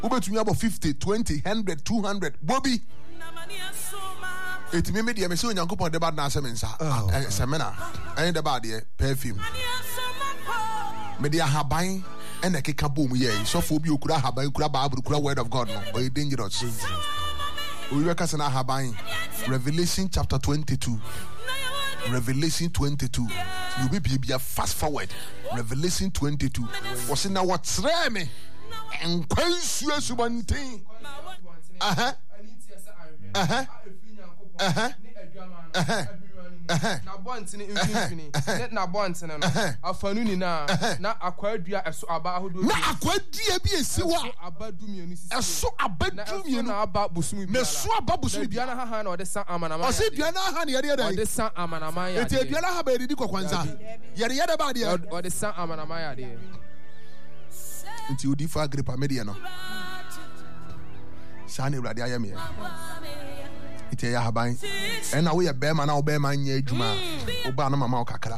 Ubetumi about 50, 20, 100, 200. Bobby. It me the emission Yankupon debate na semensa. Semena. And the bad perfume. Media habai and a kikaboom ye. So for you could have a word of God no. Or dangerous. We work as an habai. Revelation chapter 22. Revelation 22. You will be fast forward. Revelation 22. Was in our treme and quench one thing. Na bontin infini net na bontin no afanu ni na akwadua eso aba ahodo na akwadua bi esiwa abadumi oni sisi eso abadumi na aba busumi bi na so aba busumi bi na ha na ode san amanama o se dua na ha na yede ode san amanama ya ete dua na ha ba edidi kokwanza yede ba de ode san amanama ya de nti odi fa Agrippa media no sane urade ayeme ite ya haban ena wo ye bema na wo bema nya adwuma wo ba na mama wo kakra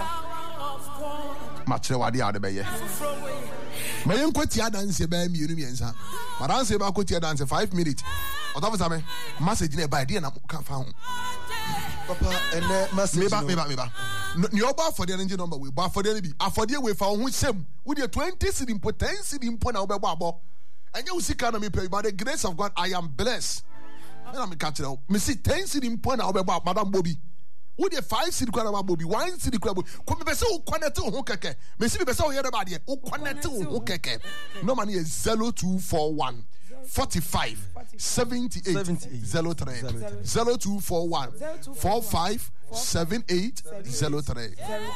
ma kire wade ade be ye ma yen kwati adanse ba mienu miensa ma danse ba kwati adanse 5 minutes otafu same message na ba de na ka fa ho papa ene message me ba ni oba for the engine number we ba for the bi afode we fa ho sem wo de 20 cedi impo 10 cedi impo na wo be bo abo anya wo sika na me pay by the grace of God I am blessed. I'm catch it. Me see 10 cedi impo na wo be bo Madam Bobby. Wo de 5 cedi kwa na Bobby, 1 cedi kwa Bobby. Ko me be say wo connect ho keke. Me see me be say wo yere ba de. Wo connect ho keke. No money is 0241 45 78 03 0241 45 78 03.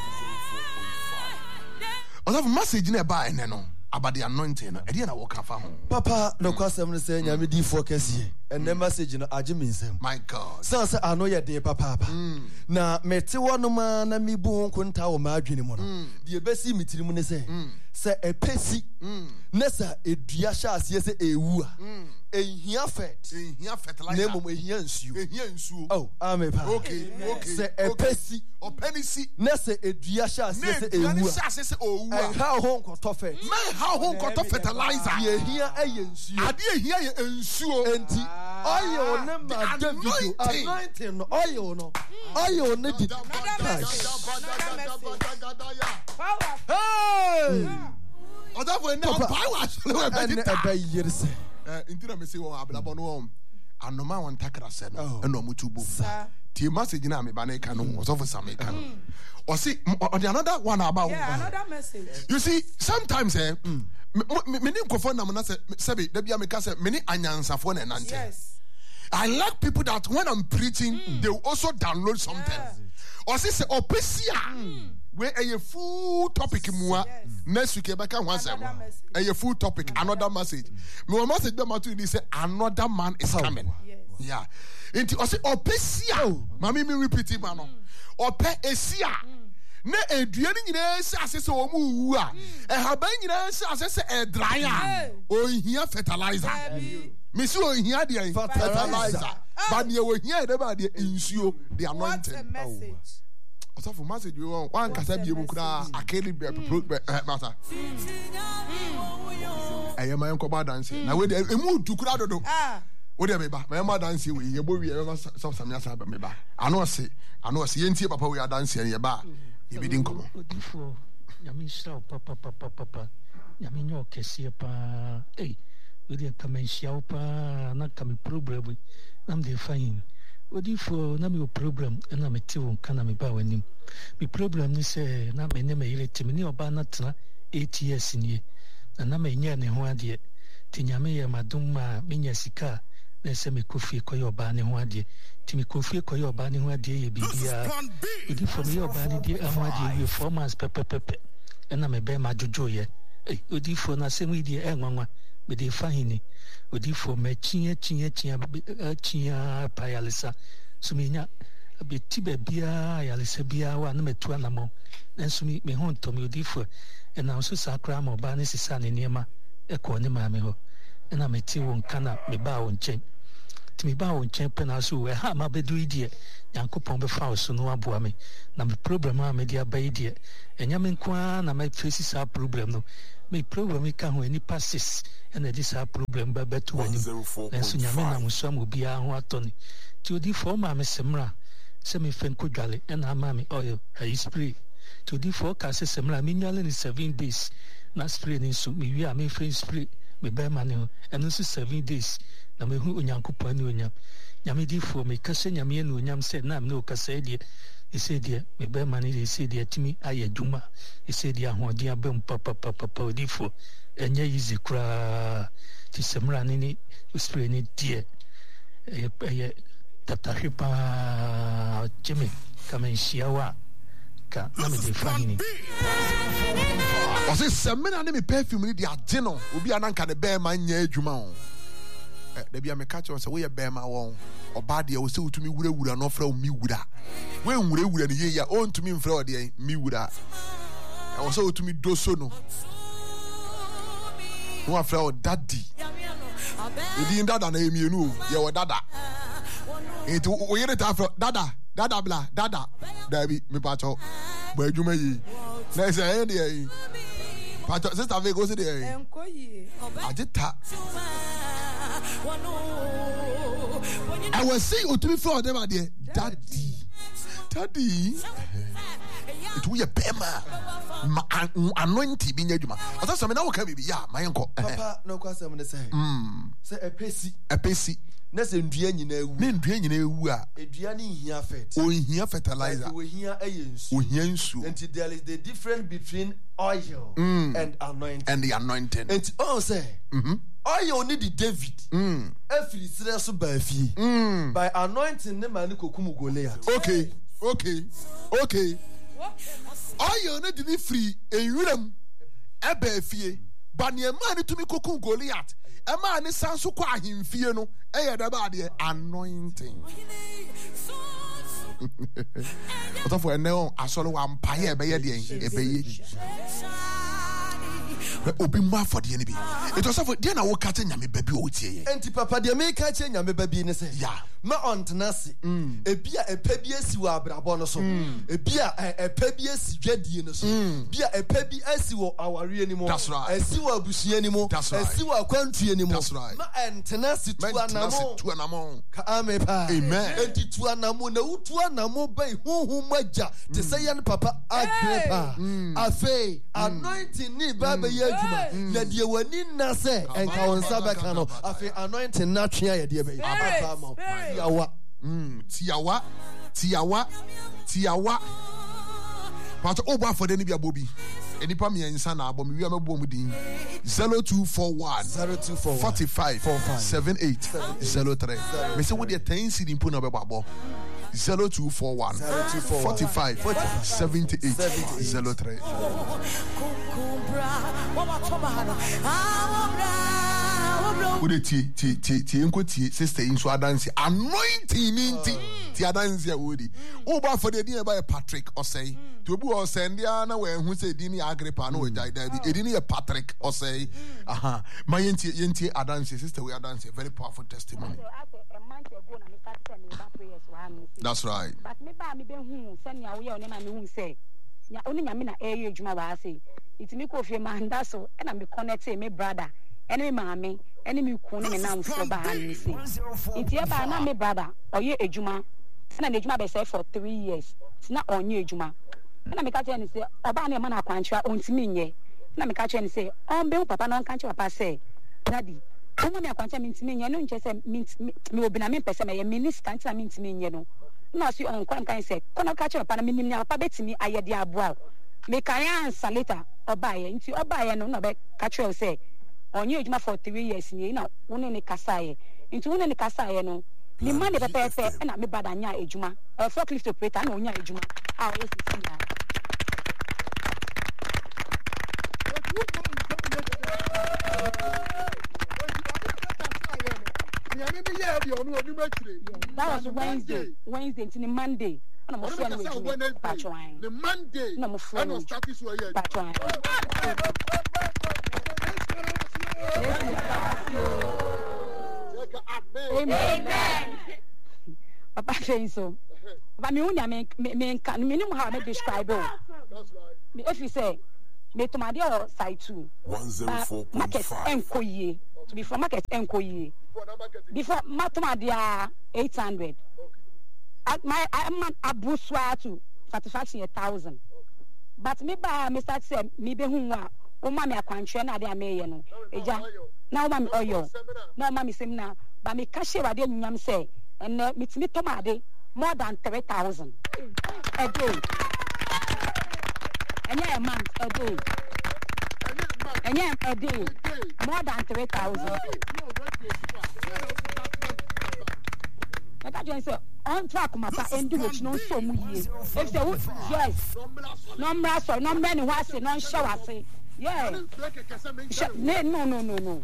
I have a message in a buy no about the anointing. I didn't walk off home. Papa, no question saying I'm the focus here. And the message in Ajimins. My God. So I know your day, Papa. Now, Metiwa no man and me boon kunta o margin mono. The best meeting say a pessy. Nessa a diashas, yes, a woo. A here fet. Name of you. Oh, I'm a okay. Say a pessy or penny see. Nessa a diashas, yes, a woo. And how home got off it. How home got off fertilizer. Here, I did hear ensure and oil number anointing oil no oil no di hey oda now power ebe years intina me say wo ablabo no anoma won takra se no eno mutubu tie message na me ba na ka no so for some ka no or see on another one about another message. You see sometimes many nkofo na na say be da bia me ka say many anyansafo na nante. Yes. I like people that when I'm preaching, they will also download something. Or say opesia where a full topic mua next week back once a full topic another message. My message be matu say another man is coming. Yeah. Into or say opesia mami me repeat it man. Ope esia na eduane nyina se asese o mu wu a haban nyina se asese e dryer o hia fertilizer. Miss you here the fertilizer. But you will hear about the insuo, the anointing. What a message. Also for message you want one can say you kura akeli matter. I am my uncle dance. Now we dey emu tu kura dodo. Wo dey meba. My mama dance we ye bo we some yasa ba meba. I know say yentie papa we dance ye ba. E be din komo. Odifo nyame shira papa. Nyame nyo kese pa. Eh we kamenshia pa na kame problem nam de fine odi for na me problem na me tiwo kana me ba wanim me problem ni say na me ne me yele timi ni oba na tena 8 years ni na me nya ne ho ade tinyame ye madum ma me nya sika na se me kofie koyo oba ne ho ade timi kofie koyo oba ne ho ade ye bibia odi for me oba ne de ho ade ye 4 months pepe na me be ma jojo ye odi for na se me de enwanwa be de fahini odi for me chia payalisa so me nya be tibe bia yalisa bia wa na metu anamo enso me hon to me odi for e na so sakra ma oba ne sisa ne niema e ko ne ma me ho e na me ti won kana me ba won chen timi ba wo nkyɛn pɛ na so wɔ ha ma bɛdu yi deɛ Nyankopɔn bɛfa wo so no aboa me na me problem a me de aba yi deɛ ɛnyɛ me nko ara na me face saa problem no me problem yi ka ho nipa 6 ɛna de saa problem ba bɛto w'anim nanso Nyame nam so am obiara ho atɔ ne ti odi fo ma me semra sɛ me fɛ nkodwale ɛna ama me oil ayi spray ti odi fo ka sɛ semra me nwale ne 7 days na spray ne so me wi a me fɛ spray me bɛma ne ho ɛno nso 7 days na me hu Onyankopɔn ne onyam Nyame di fo me ka sɛ Nyame ne onyam sɛ na me ne o ka sɛ deɛ ɛsɛ deɛ me bɛma ne deɛ ɛsɛ deɛ timi ayɛ adwuma ɛsɛ deɛ ahoɔden abɛm papapapapa odi fo ɛnyɛ easy koraa ti semra ne spray ne deɛ ɛyɛ tatahwe paa gyeme ka menhyia wo a ka na mede fa hene ɔsɛ sɛmena ne me perfume ne de agye no obi a nanka ne bɛɛma nyɛ adwuma o da bia meka kyerɛ sɛ woyɛ bɛɛma wɔn ɔbaa deɛ wo sɛ wotumi wurawura no ɔfrɛ wo miwura woanwurawura no yei a ɔntumi mfrɛ wo deɛ miwura ɛwɔ sɛ wotumi do so no na wafrɛ wo dadi ɛdin dada na ɛmienu o yɛwɔ dada nti woyere ta afrɛ dada bla dada dabi mepakyɛw bɔ adwuma yi na ɛsɛ ɛyɛ deɛ yi pakyɛw sister Vic wo sɛ deɛ yi agye ta ɛwɔ sɛ otumi frɛ wo dɛm adeɛ dadi it woyɛ bɛma anointing bi nyɛ adwuma ɔsɛ sɛ me na woka biribi yɛ a ma yɛnkɔ papa na ɔkɔ asɛm ne sɛ ɛpɛsi na sɛ ndua nyinaa ewu a edua ne nhia fet ohia fertilizer ohia ɛyɛ ohia nsuo and there is the difference between oil and the anointing and say oil need the David every sere so ba fie by anointing ne ma ne kokum Goliath okay oil ne di free enwuram eba fie ba ne ma ne tumi kokum Goliath ema ne sanso kwa ahemfie no ɛyɛ da ba de anointing otafo ene asɔre wa mpaye ɛbɛyɛ de ɛbɛyɛ obi mu afɔdeɛ ne bi ɛtɔ sɛ deɛ na woka kyɛ Nyame ba bi o tie enti papa deɛ meka kyɛ Nyame ba bi ne sɛ ma ɔntena se ebi a ɛpɛ bi asi wɔ abrabɔ no so ebi a ɛpɛ bi asi dwadie no so bi a ɛpɛ bi asi wɔ awareɛ ni mu asi wɔ abusua ni mu asi wɔ akwantuo ni mu ma ɛntena se tu anamo ka ame pa amen enti tu anamo na wotu anamo bai honhom magya te sɛ yɛn papa Agripa afei anointing ni ba ba yɛ adwuma na deɛ wani na sɛ ɛnka wɔn nsa bɛka no afei anointing na twea yɛ deɛ bɛyɛ aba ma tiawa pato obo afode ni bia bobi enipa miensa na abom wi amabo mu din 0241 45 78 03 me say wo de 10 cedi mpo na obebo 0241 45 78 03 Ode tie enko tie sister in so adanse anointing ninti tie adanse a wodi oba for the din ba Patrick Osei to obu Osei ndia na we hu se din ya Agripa na we jai da bi edin ye Patrick Osei aha ma yentie adanse sister we adanse very powerful testimony. That's right. But me ba me be hu se nia wo ye oni ma me hu se nya oni nya me na eye adwuma ba ase itimi ko fie ma nda so e na me connect me brother ene me maame ene me ku ne me nam so ba ha ni se iti e ba na me brother oye adwuma na na adwuma be say for 3 years na onye adwuma na me ka che ni se oba na e ma na kwanchwa ontimi nye na me ka che ni se on be papa na on kan che papa say daddy omo me akwanchwa me ntimi nye no nche se me obi na me pese me ye minister nti na me ntimi nye no na si on kwan kan se kono ka che papa na me nim na papa betimi ayede aboa me kan answer later oba ye nti oba ye no na be ka che say onye ejuma for 3 years ni na woni ne kasaye nti woni ne kasaye no ni man de pepe na me bada nya ejuma forklift operator na onya ejuma a o sisi ya that was Wednesday nti ni Monday na mo fo na ejuma patron the Monday na mo fo na start so here patron Amen. Papa saying so. But me unya me minimum how me describe it. If you say me to my dear side 2. 104.5. Market enkoye. To be from market enkoye. Before matoma 800. I'm abuswa to satisfaction 1,000. But me ba me start say me be hunwa o ma me akwanhwe na ade ameye no eja na o ma me oyo na o ma me sem na ba me ka share ade nyam say and me timi tomade more than 3,000 a day. Anya a month a day. Anya a day more than 3,000. That just say on track mapa and do which no so mu ye. If say yes. No mra no many wa say no shower say. Yeah. No.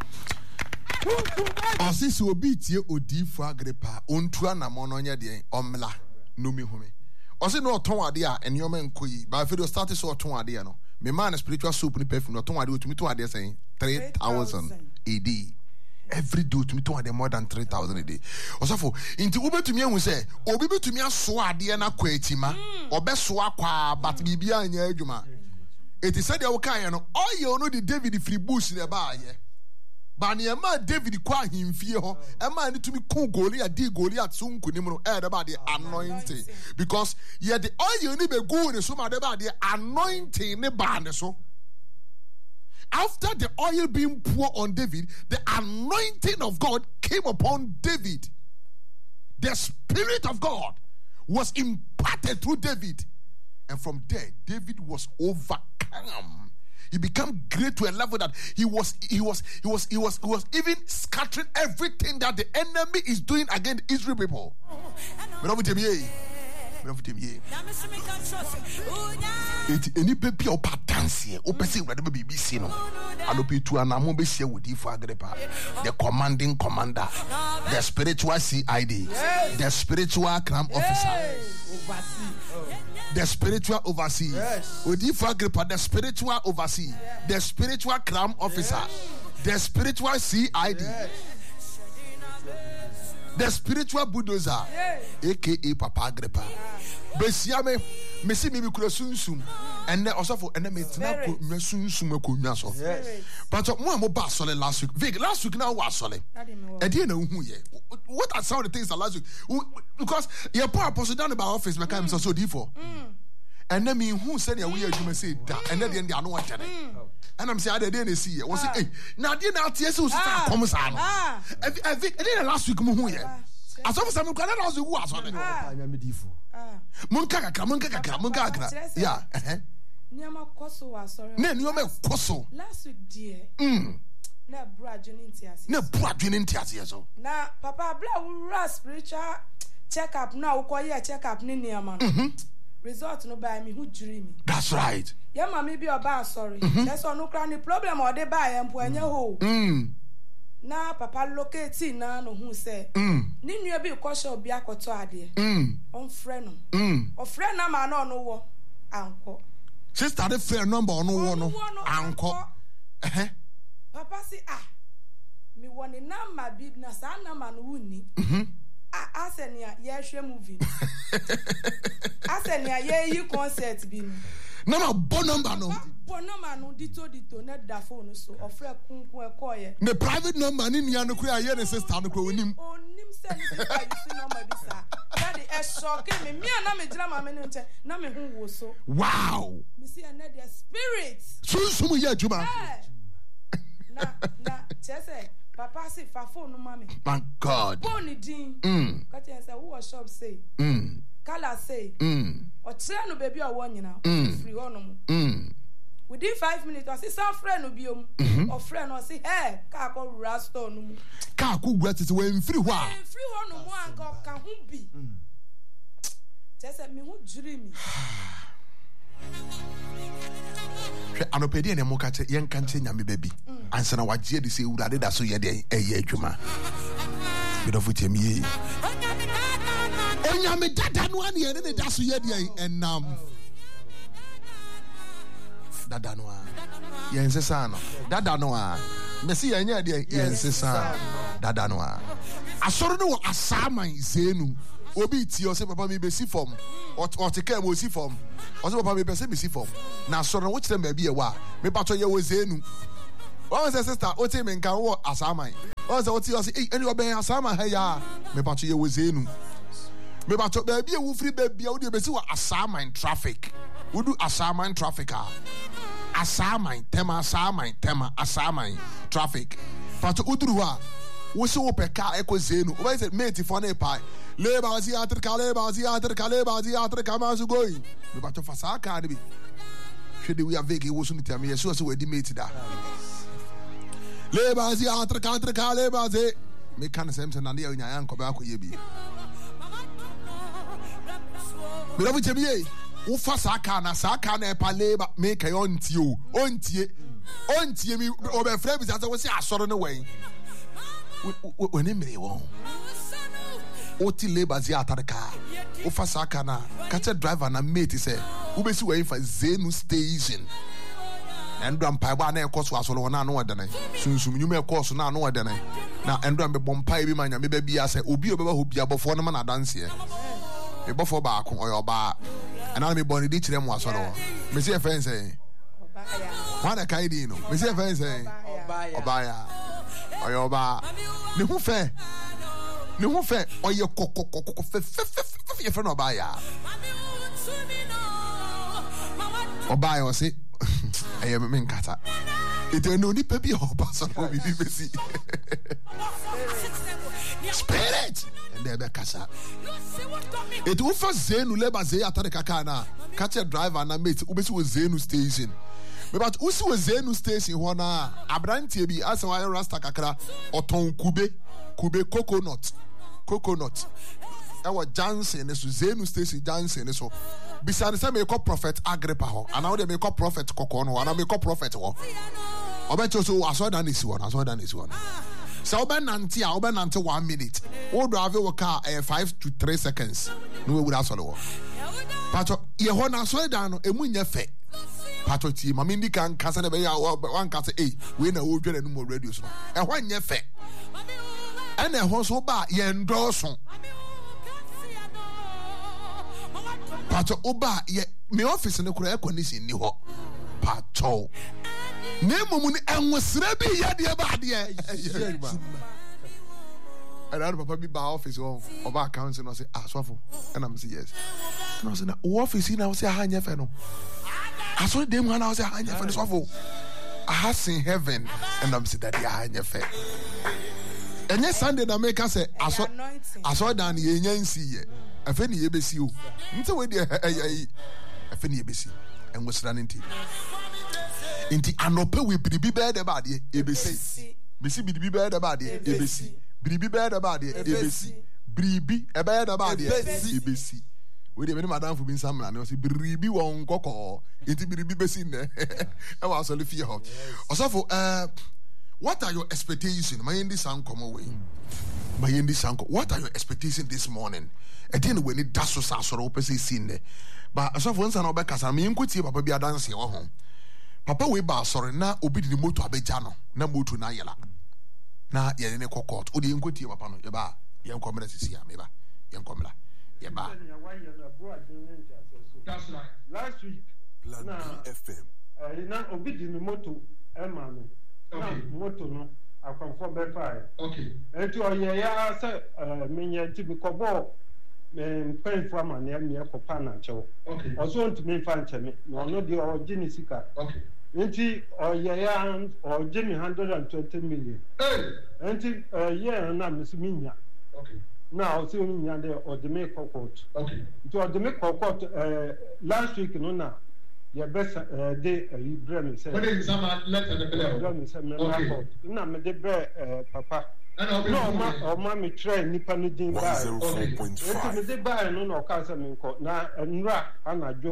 Osisi obi tie odifo Agripa ontua na mo no nya de omla no mi home. Osi no oton ade a enioma nkoyi. Ba fe do start so oton ade no. Me man spiritual soap ni perfume no oton ade otumi to ade say 3,000 AD. Every day to me to more than 3,000 a day. Osafo, into ube to me and we say, Obi to me a swadi and a quetima, or best swakwa, but bibia and yajuma. It is said, okay, all you know the David free bush in the bar, yeah. But near my David qua him fear, a man to me cool Goliath, D Goliath soon could him add about the anointing. Because yet the all you need to go in some about the anointing, the band so. After the oil being poured on David, the anointing of God came upon David. The Spirit of God was imparted through David. And from there, David was overcome. He became great to a level that he was even scattering everything that the enemy is doing against Israel people. Any paper or patancy, or person where the baby seen. I know people are now be share with you for Agrippa, the commanding commander, the spiritual CID, the spiritual crime officer, the spiritual overseer. With you for Agrippa, the spiritual overseer, the spiritual crime officer, the spiritual CID. The spiritual bulldozer, aka Papa Agrippa. Besiame, Messi me kura sunsum, and then also for enemy tnapo me sunsum ko nyaso. But mo ba sole last week. Vic, last week now was sole. E dey na hu ye. What are some of the things that last week? Because your poor apostle down about office make am so for. And then me who said we adwuma say da, and then they are no one tell. And I'm saying I didn't see it. Was it? Now didn't TS who come san. I think last week mo hu ye. As of some can last week was on. Munka kakra. Yeah. Niama koso wa sorry. Ne nioma koso. Last week dear. Na bra dwene ntiase so. Na papa bra we spiritual check up na wo koye check up ni niama. Result no by me who dream. That's right. Ya mama bi oba sorry. That's no kra ni problem or dey buy empo anya ho. Na papa locate na no hu say. Ni nua bi ko sha obi akoto ade. On frɛ no. O frɛ na ma no no wo anko. Sister the fair number on no no anko. Papa say me woni number bi na sa number no wuni. Asenia ye hwe movie. Asenia ye yi concert bi no. Number bon number no. Bon number no dito na da phone so ofre kunkun e koye. The private number ni nia no kura ye ne sister no kura onim. Onim se ni sister you see number bi sa. That the shock me na me gira ma me no nche na me hu wo so. Wow. Me see na the spirit. Sunsum ye adwuma. Na chese papa say fa phone no mama. My God. Phone din. Ka say who was shop say. Kala say. O tire no baby o won nyina. Free honom. Within 5 minutes I see some friend no biom. Or friend or say hey ka ko rasta no mu. Ka ko gura tete we free ho a. Free honom anka ka hu bi. Just me hu dream. Anopedi ne mokache yen kanche nyame baby ansa na wagye de se urade da so ye de eye adwuma bidofu temie onyame dada no ane ye ne da so ye de enam dada no a yen sesa no dada no a mesi ye nya de yen sesa dada no a asɔre no wɔ asaaman zenu obi tie ɔsɛ papa mi bɛsi fam ɔte kaa mu osi fam ɔsɛ papa mi bɛsɛ bɛsi fam na asɔre no wokyerɛ baabi yɛ wɔ a mepatɔ yɛ wɔ zenu wɔn sɛ sister wote me nka wɔ asaaman wɔn sɛ wote ɔsɛ ɛni ɔbɛn asaaman ha yɛ a mepatɔ yɛ wɔ zenu mepatɔ baabi yɛ wofiri baabi a wode bɛsi wɔ asaaman traffic wodu asaaman traffic a asaaman tema asaaman traffic patɔ uduru hɔ a wosi wo pɛ kaa ɛkɔ zenu wobɛyɛ sɛ mate fɔ ne pae lebazi atrika masu going mepatɔ fa saa kaa ne bi hwɛ de wia vege wo so ne tiame yɛsɛ sɛ wadi mate da lebazi atrika lebazi meka ne sɛm sɛ nane yɛ nya nkɔbɛ akɔyɛ bi mɛrɛfo kyɛ bi wofa saa kaa na ɛpa leba meka yɛ ɔntie mi ɔbɛfrɛ bi sɛ sɛ wo sɛ asɔre ne wɛn wani mmiri wɔn oti labour zi atare kaa wofa saa kaa na kakyɛ driver na mate sɛ wobɛsi wɔ fa zenu station na ndura mpaebɔ a na ɛkɔ so asɔre wɔ na ano wɔdene sunsum nnwuma ɛkɔ so na ano wɔdene na ndura mbɛbɔ mpae bi ma nyame bɛbia sɛ obi a ɔbɛba hɔ bia bɔfoɔ no ma na adanseɛ mebɔfoɔ baako ɔyɛ ɔbaa ɛna na mebɔ ne di kyerɛ mu asɔre hɔ mesi yɛ fɛn sɛ wana kae din no mesi yɛ fɛn sɛ ɔbaaya ɔyɛ ɔbaa ne ho fɛ ɔyɛ kɔkɔkɔkɔ fɛfɛfɛfɛ yɛfrɛ no ɔbaayɛ ɔbaayɛ ɔse ɛyɛ me nkata ɛti ɛne onipa bi a ɔba sɔ no bibi bɛsi spirit ɛndɛ ɛbɛkasa ɛti wofa zenu leba zee atare kaka na ka kyɛ driver na mate wobɛsi wɔ zenu station but wosi wɔ zenu station hɔ na aberanteɛ bi asɛ wɔayɛ rasta kakra ɔtɔn kube coconut ɛwɔ Johnson ne so zenu station Johnson ne so bisa ne sɛ mekɔ prophet Agrippa hɔ anaa wode mekɔ prophet kɔkɔɔ no hɔ anaa mekɔ prophet hɔ ɔbɛkyɛ so asɔredan ne si hɔ no sɛ wobɛnante a wobɛnante 1 minute wodɔ ave wɔ kaa 5 to 3 seconds na wawura asɔre hɔ patɔ yɛhɔ no asɔredan no ɛmu nyɛ fɛ patɔ tie ma mendi ka nkasa ne bɛyɛ wanka sɛ wei na wɔdwa no mu wɔ radio so no ɛhɔ nyɛ fɛ ɛna ɛhɔ so woba yɛn dɔɔso patɔ woba me office no koraa condition ni hɔ patɔ na mmom no ɛnwosrɛ bi yɛdeɛ baadeɛ ɛna no papa bi ba office hɔ ɔba account no ɔsɛ asɔfo ɛna m sɛ yes na ɔsɛ na wo office na ɔsɛ aha nyɛ fɛ no asɔre dɛm ha na ɔsɛ aha nyɛ fɛ no sɔfo aha sen heaven ɛna m sɛ dade aha nyɛ fɛ ɛnyɛ Sunday na meka sɛ asɔre dan no yɛnya nsiyɛ afei ne yɛbɛsi o nti wei deɛ afei ne yɛbɛsi ɛnwosra no nti anɔpɛ wei biribi bɛyɛ dɛ baadeɛ ɛbɛsi bɛsi biribi bɛyɛ dɛ baadeɛ ɛbɛsi biribi bɛyɛ dɛ baadeɛ ɛbɛsi biribi ɛbɛyɛ dɛ baadeɛ ɛbɛsi wei deɛ mene madamfo bi nsa mmara ne ɔsɛ biribi wɔ nkɔkɔɔ nti biribi bɛsi nnɛ ɛwɔ asɔre fie hɔ ɔsɔfo what are your expectations ma yɛndi sa nkɔmmɔ wei ma yɛndi sa nkɔmmɔ what are your expectations this morning ɛdeɛ ne w'ani da so sa asɔre wopɛ sɛ ɛsi nnɛ ba ɔsɔfo nsa na wobɛkasa ma yɛnkɔtie papa bi adanseɛ wɔ ho papa wei ba asɔre na obi de ne moto abɛgya no na moto no ayɛla na yɛne ne kɔ court wode yɛnkɔtie papa no yɛba yɛnkɔmmra sisi a meba yɛnkɔmmra yɛba last week na FM na obi de ne moto ɛma no na moto no akɔmfo bɛfae ɛnti ɔyɛ ya sɛ menyɛ nti mekɔbɔɔ mpanyinfo amanneɛ meɛ kɔpa na nkyɛw ɔso ntumi mfa nkyɛme na ɔno deɛ ɔgye ne sika nti ɔyɛ ya ɔgye me 120 million nti yɛ na mesi menya na ɔsɛ menya dɛ ɔde me kɔ court nti ɔde me kɔ court last week no na yɛbɛsa de brɛ me sɛ brɛ me sɛ mɛma court na mede brɛ papa na ɔma me twerɛ nnipa no din bae nti mede bae no na ɔka sɛ menkɔ na nnura anadwo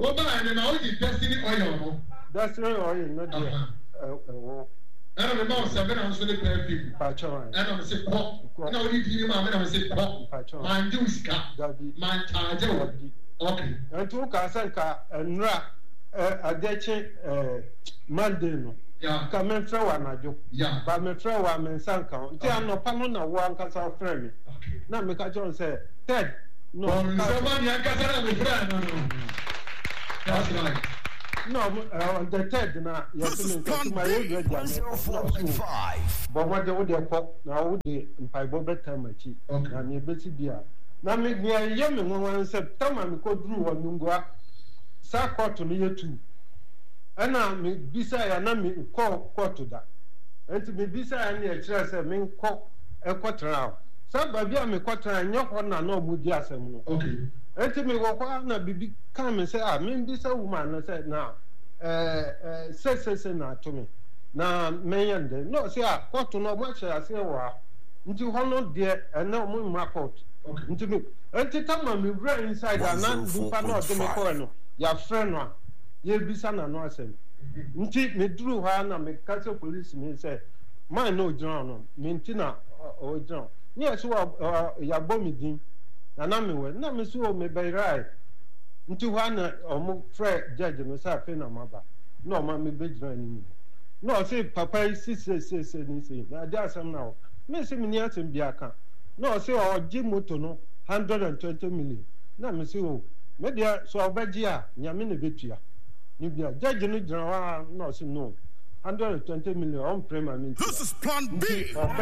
destiny oil no deɛ ɛwɔ ɛna me ba wo sɛ bɛna nso ne pɛɛ fi ɛna me se kɔ na wode dini ma mena me se kɔ mangye wo sika mantaagye wo nti woka sɛ nka nnura adekye Monday no ka memfrɛ wɔ anadwo ba memfrɛ wɔ amensa nka ho nti anɔpa no na wo ankasa frɛ me na me ka John say Ted no somebody akasara me friend no that's right no on the third na yes me to my radio but what they would call now would the mpaibo better machi na me beti bia na me ye me won September me ko duru wonungwa sa court no yetu ana me bisa ya na me ko court da enti me bisa ya na e kire se me ko e kotra sa ba bia me kotra nyoko na no mu di asem no okay enti me go kwa na bibi kan me say me bisa woman no say na say na to me na me yende no say court no mo kire say wa nti hono de na mo ma court nti me enti tama me bra inside na dupa no de me ko no ya friend no ye bisa na no asem nti me duru ha na me catch police me say man no join no me nti na o join yes ya bomi din na me we na me so me be right nti ha na omo frɛ judge no say fe na maba no ma me be join ni no say papa say ni say na dia asem na me say me ni asem bia ka no say o ji moto no 120 million na me say o me dia so obaji a nyame na betua ni bia judge no jira no say no 120 million on prema. This is plan B.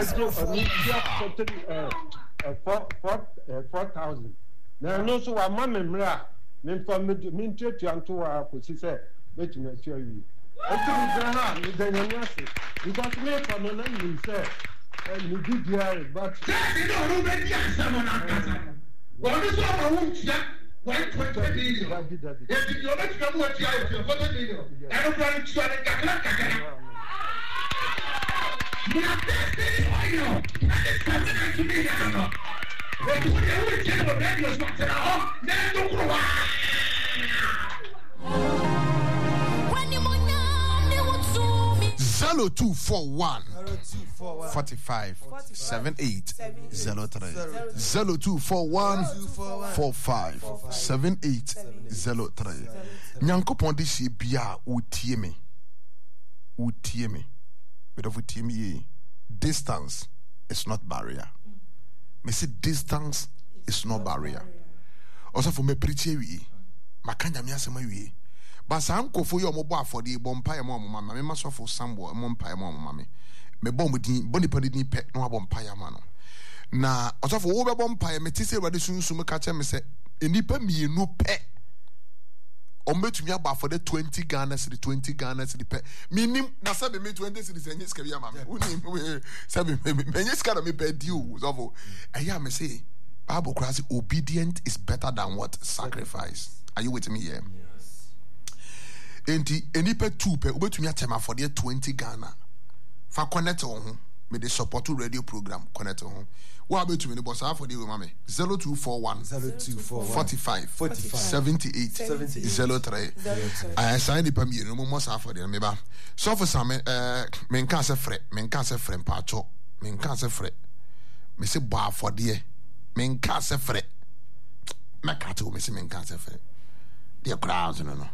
4,000. Now, no, so I'm a memra. Min trade to Antoa, which is a bet me tell you. I think because me for no name say, and you did here, but you don't know someone. Well, this one I won't check. 120 million. If you don't come with you, 40 million. I don't want to try to get Zelo 241 45 78 03 Zelo 241 45 78 03 Nyankopon de sie bia utie me but of utie me distance is not barrier. Me say distance is not barrier. Also for me preach wi makanya me asema wi but san kofo yo mo bo afode bo mpa ye mo mama me masofo sambo mo mpa ye mo mama me bo mo din boni pa din pe no abo mpa ya ma no na also for wo be bo mpa ye me tise wade sunsun me ka che me say enipa mienu pe ombetumi aba afode 20 Ghana cedi 20 Ghana cedi pe minim na sabe me 20 cedi enye ska bia ma me unim sabe me enye ska na me pe di o so eya me say Bible crazy obedient is better than what sacrifice. Are you with me here? Yes. Enti enipa 2 pe obetumi atema for the 20 Ghana. Fa connect on me the support radio program connect on. What betumi ni boss for the mama 0241 45 78 03. I sign the pami no mo sa for the me ba. So for some me nka se frɛ mpacho me nka se frɛ me se ba for the me nka se frɛ me ka to me se me nka se frɛ the crowds no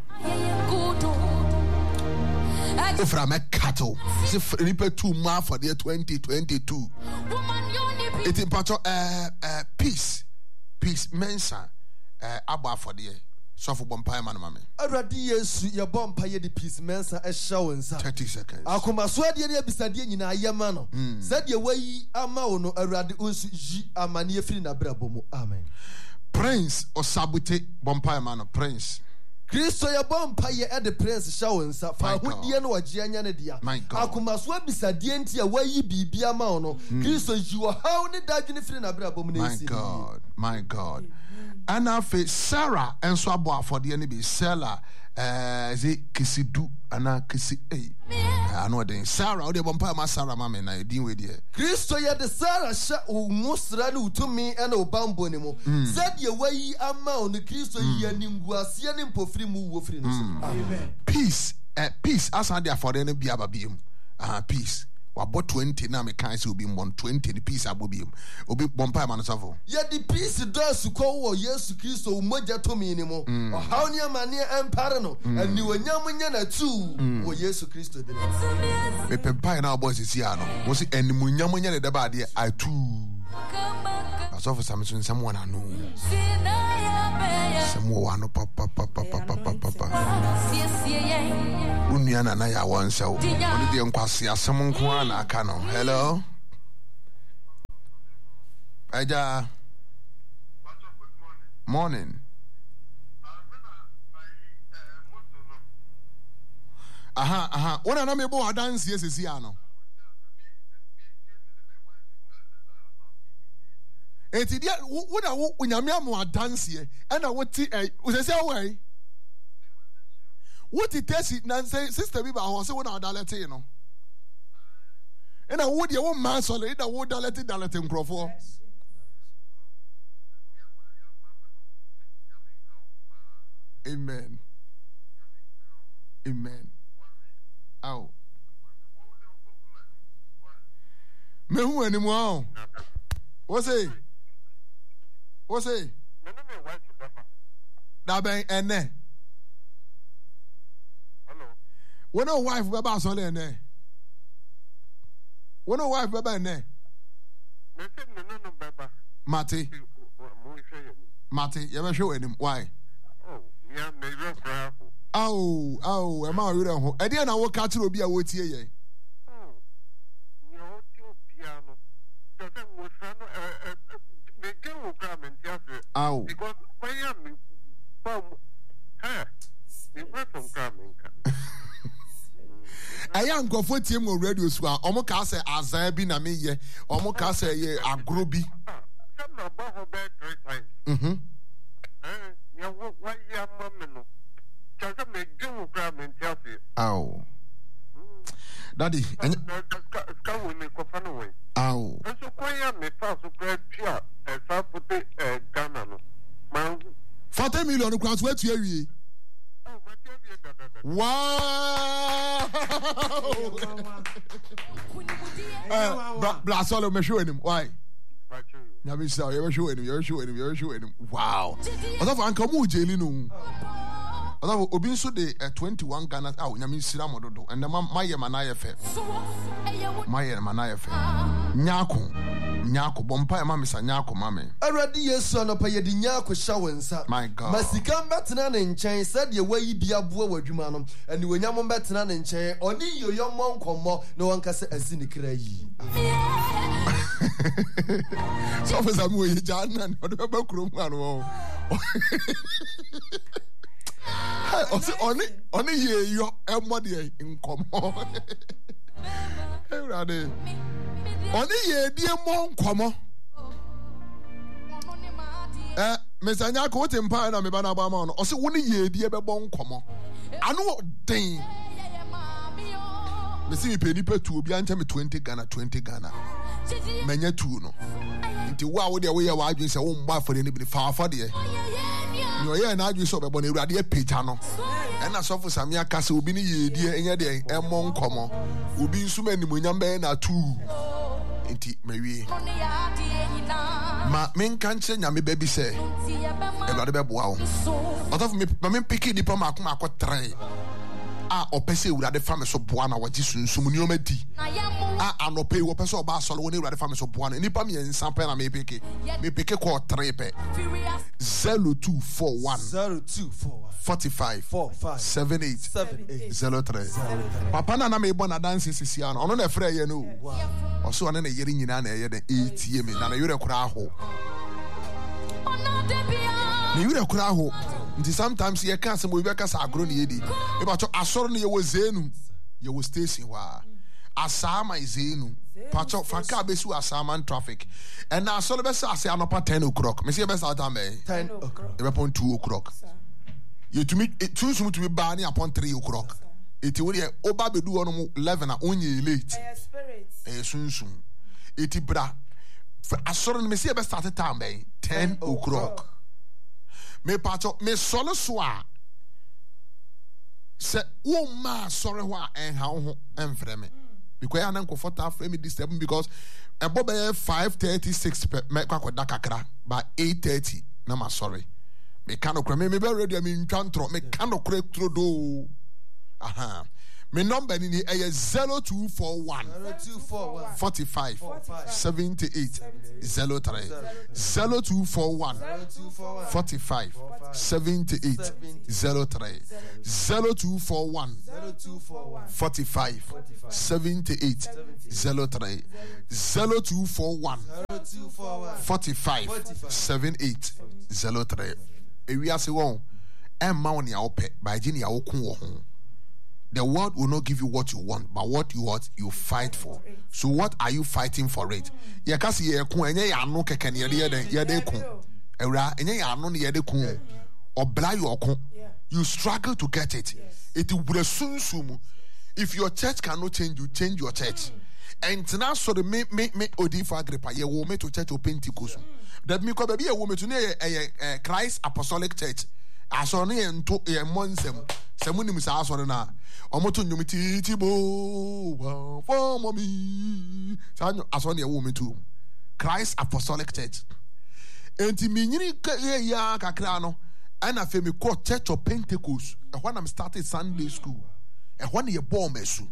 Ifra me kato se nipa 2 ma for the 2022 it impacho peace mensa aba for the so for bompa man mama awrade yesu ye bompa ye the peace mensa e shawo nsa 30 seconds akoma so ade ne abisade nyina ayema no sade wayi ama wo no awrade onsu yi amane afiri na brabomu amen Prince Osabuti bompa man Prince Kristo ya bompa ye the prince shawo nsa fa hodie no wagye anya ne dia akoma so abisade nti ya wayi bibia ma wo no Kristo yi wo haw ne dadwene firi na brabomu na esi my God and afi Sarah enso abo afode ne bi Sarah ze kisidu ana kisi ano den Sarah o de bompa ma Sarah ma me na din we de Kristo ye de Sarah sha o musra ne utumi ena o bambo ne mo zade wayi ama o ne Kristo yi aninguase ne mpofiri mu wo firi no amen peace asa de afode ne bia babiem peace wabo 20 na me kan se obi mbon 20 the peace abobiem obi bompa ma no safo ye the peace does ko wo Yesu Kristo umoja to mi ni mo o haw ni amane empare no ani wonyam nya na tu wo Yesu Kristo de me pempa na obo sisi ano wo se animunyam nya ne deba de atu asɔfo Samson nsɛm wɔ n'ano nsɛm wɔ ano papa wonnua nana yɛ awɔ nsɛw ɔne deɛ nkwase asɛm nko a na aka no. Hello Aja. Morning. Aha. When I know I dance yes is here no. Eti dia wo na wo nyame amu dance here and I what say away. What it test na say sister bi ba ho say wo na dalete you know. And I would your one man solid that would dalete nkrofo. Amen. Ow. Me who anymore? What's it? That bang and there. Hello. What no wife baba solid and there. What no wife baba and there. Mate, you ever show him why? Oh, am I real? I didn't know catch will be a wood here. Oh, because I am from her. I am go for team on radio swell. Omoka say Azabi na me ye. Omoka say ye agrobi. Some about her bed 3 times. Oh, Daddy, and oh, 40 million crowns where to you. Wow! Blast all of me showing him. Why? You're showing him. Wow. I thought Uncle Mujelino. I thought Obinso de 21 Ghana out. Yamin Siramodo and the Maya Manaya Fair. Nyako Bompire Mammy Nyako Mammy. Already, yes, son of Payadi Nyako Shawensa. My God. Masicam Batanan and Chain said your way be a boy with Jumanum, and you were Yamon Batanan and Chain, or your young monk or more, no one can say a cynic. So for some way, John and whatever room only your money in common. Only ye dear mon come. Miss Anyako, what empire am I banabamon? Or so only ye dear bon come. I know dang. Missy penny per 2 be me 20 Ghana. Many two no. Into wow, the way I was a home for anybody far for the no, yeah, and I just saw a bonny radio pitano. And I saw for some year castle will be dear in a day, and mon common will be so many munyambe na two. Inti Mary. Ma men can't say, Yami baby say, about the wow. Out of me, Mamma Picky the Pomacuma tray. Or Pessy would have the famous of Buana, what is Sumuniometi. No pay what Pesso Basso when you had the famous of Buana, and Nipami and Sampana may pick it. May pick a quart trepe 0241 45 78 03. Papa Nana may bona dance is Sian, on a fray, you know. Or so on a year in an area, the ATM, and a Euro Craho. The Euro Craho. Sometimes you can't say we work as a grown lady. About a son you was in, you will stay in wa. Asama is in. Patch of Franca Besu Asama traffic. And now so the best I say I'm up at 10 o'clock. Monsieur Best out 10 o'clock. Upon 2 o'clock. You to meet it too soon to be barney upon 3 o'clock. It will be Oba do on 11 only late. Soon. It bra. I saw Monsieur Best at the time 10 o'clock. Me pacho me solo soa se wo ma sorry ho en ha ho enfre me because I na comfortable frame this time because ebo be 5:36 me kwakoda kakra by 8:30 na ma sorry me kan okra me be ready me ntwantro me kan okra tro do aha My number is 0241 45 78 03. 0241 45 78 03. 0241 45 78 03. 0241 45 78 03. We are saying, money by Genia Okun. The world will not give you what you want, but what you fight for. So what are you fighting for it? Yakasi ye kun enye ya no keke ne ye de kun. Ewra enye ya no ne ye de kun. Obla yo kun. You struggle to get it. It will sunsumu. If your church cannot change you, change your church. And now so the me Odifa Agrippa ye wo me to church of Pentecost. That me ko be ye wo me to ne Christ Apostolic Church. Aso ne ento ye monsem. Semuni misa aso na omoto nyumiti tibo for mommy. Sanyo aso ne wo me to Christ Apostolic Church. Enti minyini ya kakra no. And I feel me call Church of Pentecost. And when I'm starting Sunday school, and when you born mesu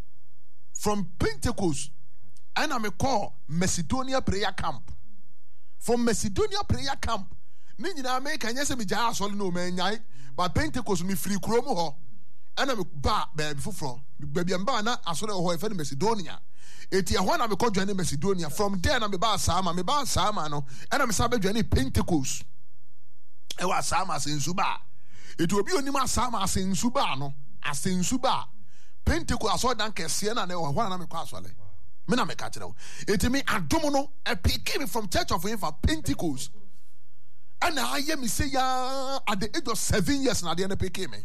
from Pentecost, and I'm call Macedonia Prayer Camp. From Macedonia Prayer Camp, Nina make and yes, me jas all no man, but Pentecost me free chromo ho, and I'm ba baby from baby and bana as well as Macedonia. It's when I'm called joining Macedonia. From there, I'm about Sama, me ba Sama no, and I'm Sabbath joining Pentecost. It was Sama in Suba. It will be only my Sama in Suba, no, as in Suba. Pentecost, I saw Danke Siena, and one of my castle. Mina me catch it out. It me a domino, a came from Church of Infa, Pentecost. And I hear me say, ya at the age of 7 years, and I didn't pay me.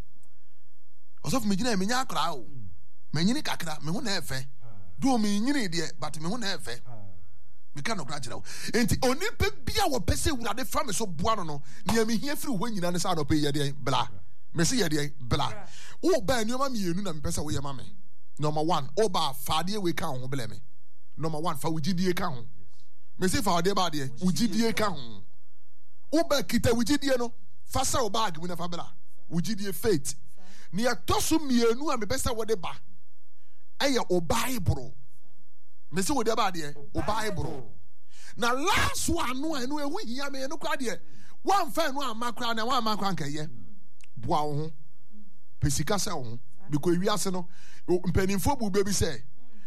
Also, me didn't mean ya crowd. Many kakra, me won't have. Do me in dear, but me won't have. Me cannot graduate. And only be our person with the family so buono near me here through when you understand or pay your day, blah. Messi, your day, blah. Oh, ban your mammy, you know, person with your mammy. Number one, oh, bar, Fadia, we can't blame me. Number one, for Wujidi account. Messi, for the body, Wujidi account. Oh, back it, Wujidi, no, Fassa or bag, when a fabula. Wujidi fate. Near Tossum, you know, I'm the best of what they buy. Aye, oh, Bible. Messi with the body, oh Bible. Now last one, no, I know we hear me no crowd yet. One fan, one macron, and one macron, yeah. Wow, Pesicasa, because we are so penny for baby say,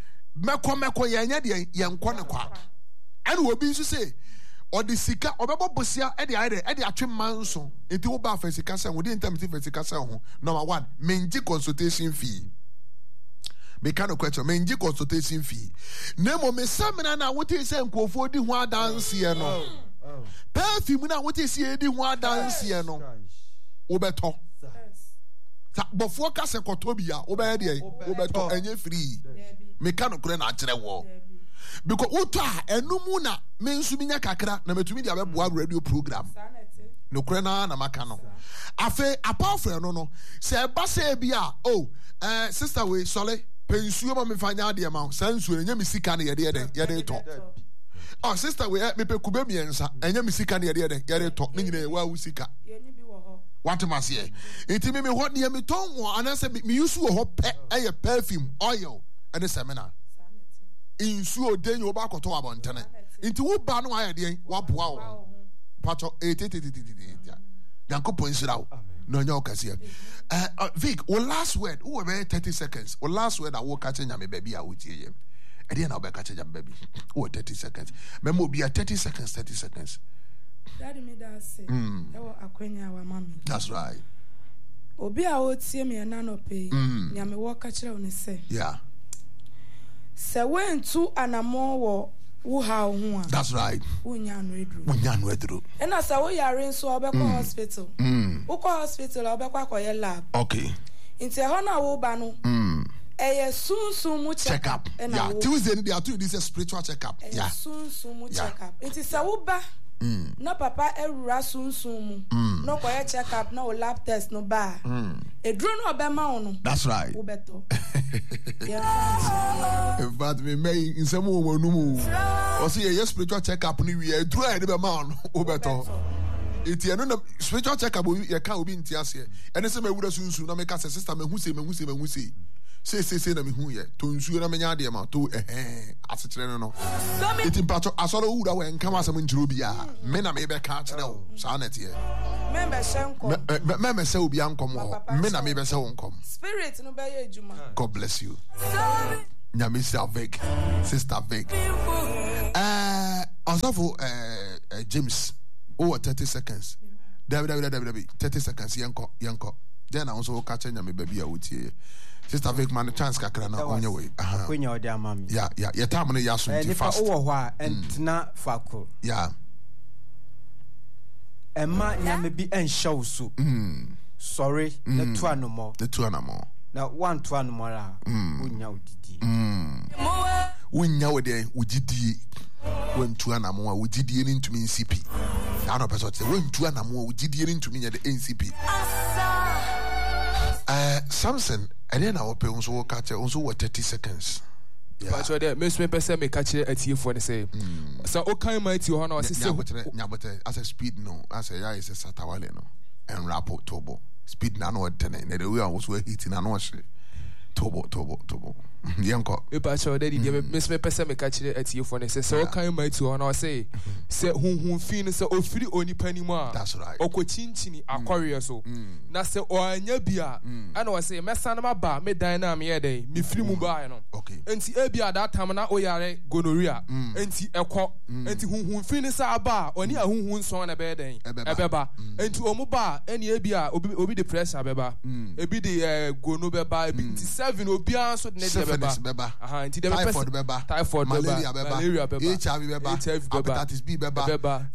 Mako, young corner quack. And we'll be to say, or the Sika, or Babosia, at the idea, at the actual manson, into a bar Pesicasa, we didn't tell me Pesicasa. Number one, Menji consultation fee. Mechanical question, menji consultation fee. Nemo me samina na what is saying for the one dance here no. Perfume na what is here the one dance here no. Obeto. Before kase kotobia, obeto enye free. Mechanical na chere wo. Because uta enumu na mensuminya kakra na metumi dia beboa radio program. No krena na makano. Afe apart from no se ba se bia sister we sole pensuo ma me fanya de ma sansuo enya misika na yede to. Oh sister we me pe kube miensa enya misika na yede to ni nyina wa usika. What must ye? Enti me what near me ton wo anase me use wo pe perfume oil and the seminar. Insuo den yo ba koto abontene. Enti wo ba no ayede wa boa wo. Pacho Yankopon sirawo. No, no, Vic, last word, 30 seconds. Last word, I will catch a baby. I will tell you. And then I'll be catching a baby. 30 seconds. Memo be 30 seconds, 30 seconds. Daddy made us say, that's right. Obi a would see me and nano pay. Yami walk catch on say. Yeah. So when two and a more. That's right. And as I wear in so I'll hospital. Hospital, I'll lab. Okay. Into a honor will bano. A soon check up. Yeah, Tuesday they are doing this spiritual check up. Yeah. Soon check up. It is a wuba. No papa a soon. No quiet check up, no lab test, no bar. A drone or bemauno. That's right. In fact, we may in some way or see a spiritual check up. We are dry the man. It's another spiritual check up. You can't be in Tiasia. And it's a way soon make us a sister who say. say na me hu ye to nsuo na menya de ma to asekere no iti mpacho asoro wura we nka ma asem njiro bia me na me be ka kire wo sa na tie me se obi ankom ho me na me be se wonkom spirit no be ye ejuma. God bless you Nyamisa Vic Sister Vic also James 30 seconds David 30 seconds yanko then I also catch nyame baby awutie Sister Vic man chance kakra na onye way kwenya odi amami ya time no ya so nti fast nipa wo ho a entina fako Emma nyame bi enhyew so sorry the two anomo na one two anomo ra unya odidi unya wode ugidie wentu anamo a ugidie ni ntumi NCP na no person say wentu anamo a ugidie ni ntumi nya the NCP Samson and na open unso catch unso 30 seconds but you there me person me catch atiefo ne say so o kan ma ati ho na o say nyabote as a speed no as a is a satawale no and rapport turbo speed na no ten na the way I was hitting na no turbo yanko e pa cho daddy me person me catch atiefo ne say so o kan ma ati ho na o say hunhun fi no say o firi onipa ni mu a that's right okochinchini akwarye so na say o anya bia ana o say mesa na ba me dan na me ye dey me firi mu ba no okay enti e bia that time na o yare gonorrhea enti ekọ enti hunhun fi ni sa ba oni ahunhun son na be den ebeba enti o mu ba eni e bia obi the pressure beba ebi the gono beba ebi 7 obi an so de beba enti de typhoid malaria beba HIV beba hepatitis B beba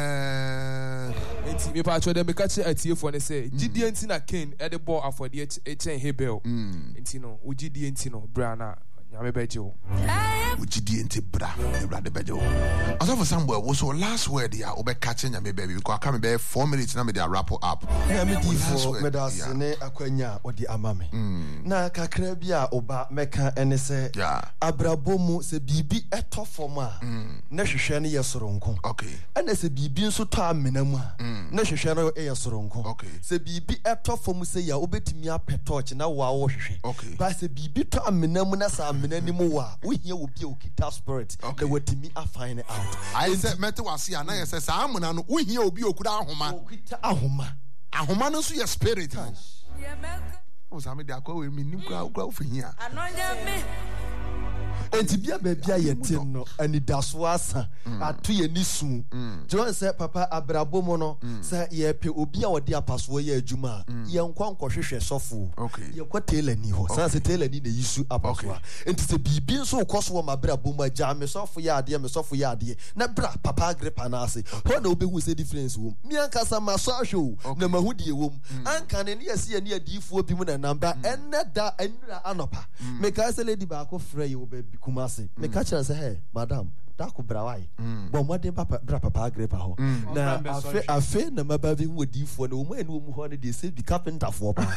enti me pa cho de me catch atiefo ne say gidie enti na Cain e de ball afode echen Hebel enti no o gidie enti no bra na nyame beje o ugidie enti bra de beje o also for somewhere was so last word ya obe catch nyame baby because come be 4 minutes na me dey wrap up na me di for me da sene akwanya odi amame na kakra bi a oba meka ene se abrabomu se bibi etofom a na hwehwe ne yesoronko okay ene se bibi nso to amena mu a na hwehwe no yesoronko okay se bibi etofom se ya obetimi apetoch na wa wo hwehwe okay ba se bibi to amena mu na sa amena ni mu wa wo hia obi okita spirit na watimi afine out I said mete wase a na yese sa amuna no wo hia obi okura ahoma no so ye spirit o sa me de akwa we mi ni kwa ofihia Anonya me enti bia ba bia yetim no ani daso asa ato ye ni su John say papa abrabom no say ye pe obi a wode apaso ye adwuma ye nkwankwo hwehwe sofo ye kwatela ni ho say tela ni na yisu apaso enti se bibi nso koso ma abrabom agya me sofo ye ade na bra papa agrepa na ase ho na obehu say difference wo mi ankasa maso ahwo na mahudie wo anka ne yesi ye ne adifo bi mu na namba eneda enura anopa me ka say lady ba ko frɛ ye obebi Kumasi me catch her say hey madam da ko brawai bo modern papa agrepa ho na afe na mababi hu odifo na o mu enu mu ho na dey say be carpenter for pa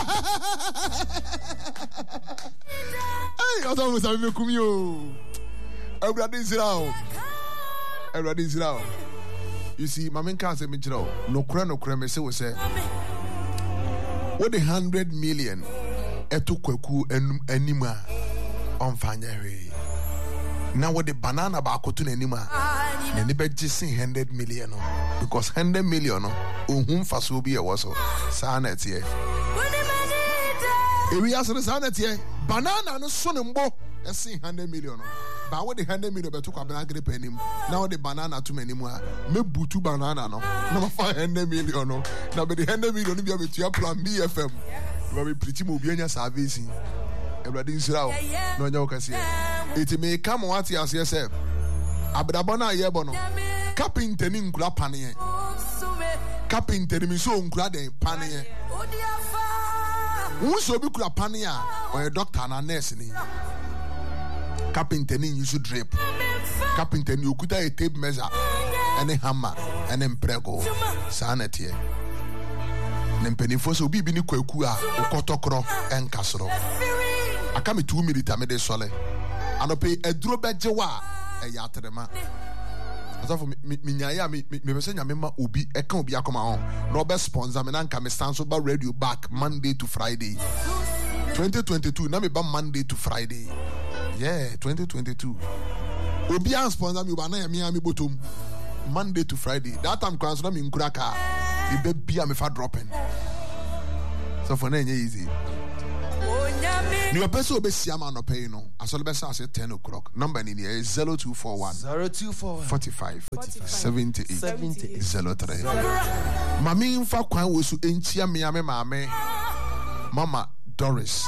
hey ozo mo sabi me kumi o everybody Israel you see my men can say me jira no kura me say we say what the 100 million eto kwaku anima on fanyere now what the banana ba akoto n'anima na ni be gisi 100 million because 100 million ohun faso bi e wo so sa na tie ewi asere sa na tie banana no so ne mbo esi 100 million ba what the 100 million be to kwa banana grape anim now the banana to manimu a me butu banana no na 500 million no na be the 100 million bi abetua plan BFM we be pretty mo bi anya service everybody Israel no nya okase iti me come what you say say abdabo na ye bo no carpenter ni nkura pane carpenter mi so nkura den pane wo so bi kura pane a or doctor na nurse ni carpenter ni use drip carpenter ni okuta a tape measure any hammer any prego sanity nempeni so bi ni kwaku a ukotokro enkasoro aka me 2 minutes me de sole anope eduro bejewa eyatrema asafo minyaye me be nyame ma obi eka obi akoma ho no be sponsor me na nka me stand so ba radio back Monday to Friday 2022 na me ba Monday to Friday. Yeah, 2022. Obi an sponsor me ba na me bottom Monday to Friday. That time kwans na me nkura ka. Me be bia me fa dropping. So for na easy. New person be siama no pay no. Asole be say 10 o'clock. Number ni is 0241 45 78 03. Mami mfa kwan wo su entia me ame maame. Mama Doris.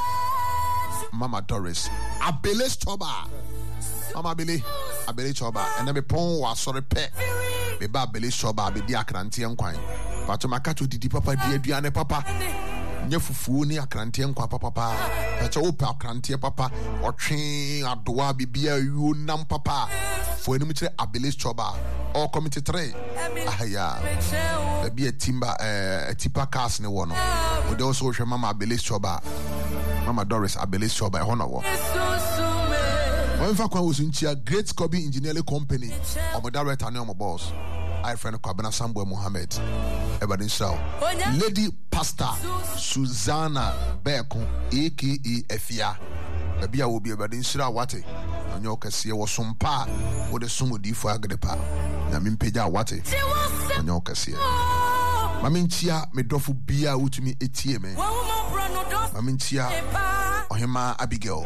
Abele Choba. Mama Abele Choba. And then me pon wa sorry pe. Me ba Abele Choba be di akrantie nkwan. Pato makato didi papa di aduane papa. Nye fufu ni akrantie nkwa papa. Pato opa akrantie papa. Otwe adoa bibia yu nam papa. Fo enu mire Abele Choba. All committee 3. Ahaya. Be a timber tipa cast ne wono. We also show Mama Abele Choba. Mama Doris Abele Choba honor wo. When fa kwan wosunchia Great Scobie Engineering Company. Omo director ne omo boss. I friend Kwabena Sambo Mohammed. Ebadin Shaw. Lady Pastor Susanna Beko aka Efia. Ebia will be Ebadin Shira Wate. Onyo kese wo sompa wo de somo di fo agrepa. Na mimpeja Wate. Onyo kese. Maminchia me dofu bia utumi etie me. Maminchia Ohima Abigail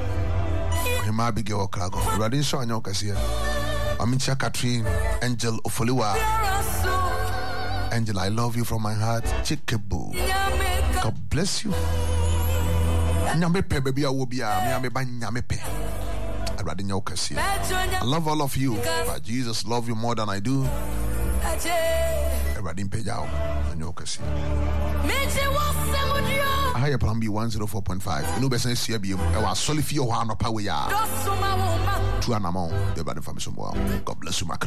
Krago. Radin Shaw onyo kese. Maminchia Catherine Angel Ofoliwa. Angel, I love you from my heart. Chikebu. God bless you. Nyamepe baby awobia me ba nyamepe. I love all of you, but Jesus love you more than I do. I have plan B 104.5. No better see you. I was solid for your one power. 2 anamon. The bad family. God bless you, my